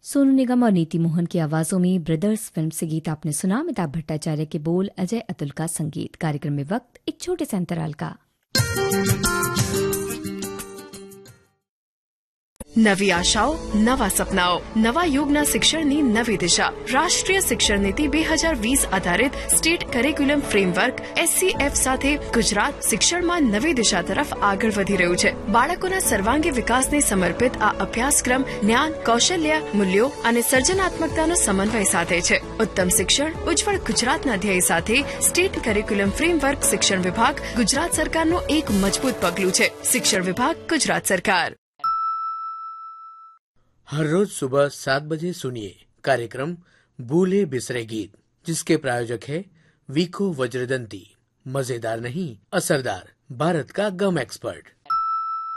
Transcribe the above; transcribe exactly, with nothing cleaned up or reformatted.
सोनू निगम और नीति मोहन की आवाजों में ब्रदर्स फिल्म से गीत आपने सुना। अमिताभ भट्टाचार्य के बोल, अजय अतुल का संगीत। कार्यक्रम में वक्त एक छोटे से अंतराल का। નવી આશાઓ, નવા સપનાઓ, નવા યુગના શિક્ષણની નવી દિશા. રાષ્ટ્રીય શિક્ષણ નીતિ બે હજાર વીસ આધારિત સ્ટેટ કરિક્યુલમ ફ્રેમવર્ક એસસીએફ સાથે ગુજરાત શિક્ષણમાં નવી દિશા તરફ આગળ વધી રહ્યું છે. બાળકોના સર્વાંગી વિકાસને સમર્પિત આ અભ્યાસક્રમ જ્ઞાન, કૌશલ્ય, મૂલ્યો અને સર્જનાત્મકતાનો સમન્વય સાધે છે. ઉત્તમ શિક્ષણ, ઉજ્જવળ ગુજરાતના ધ્યેય સાથે સ્ટેટ કરિક્યુલમ ફ્રેમવર્ક શિક્ષણ વિભાગ ગુજરાત સરકારનું એક મજબૂત પગલું છે. શિક્ષણ વિભાગ, ગુજરાત સરકાર. हर रोज सुबह सात बजे सुनिए कार्यक्रम भूले बिसरे गीत, जिसके प्रायोजक है वीको वज्रदंती. मजेदार नहीं, असरदार, भारत का गम एक्सपर्ट.